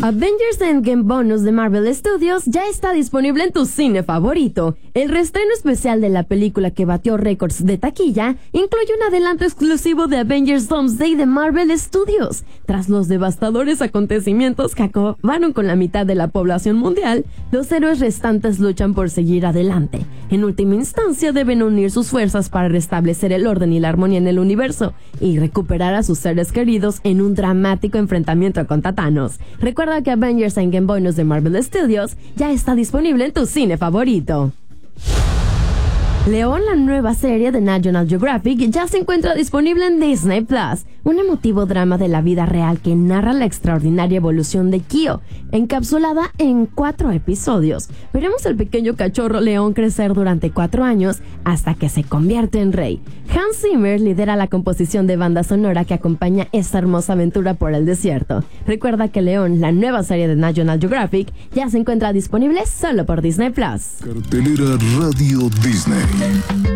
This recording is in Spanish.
Avengers Endgame Bonus de Marvel Studios ya está disponible en tu cine favorito. El reestreno especial de la película que batió récords de taquilla incluye un adelanto exclusivo de Avengers Doomsday de Marvel Studios. Tras los devastadores acontecimientos que acabaron con la mitad de la población mundial, los héroes restantes luchan por seguir adelante. En última instancia deben unir sus fuerzas para restablecer el orden y la armonía en el universo y recuperar a sus seres queridos en un dramático enfrentamiento contra Thanos. Recuerda que Avengers Endgame Bonus de Marvel Studios ya está disponible en tu cine favorito. León, la nueva serie de National Geographic, ya se encuentra disponible en Disney Plus, un emotivo drama de la vida real que narra la extraordinaria evolución de Kyo, encapsulada en 4 episodios. Veremos al pequeño cachorro León crecer durante 4 años hasta que se convierte en rey. Hans Zimmer lidera la composición de banda sonora que acompaña esta hermosa aventura por el desierto. Recuerda que León, la nueva serie de National Geographic, ya se encuentra disponible solo por Disney Plus. Cartelera Radio Disney.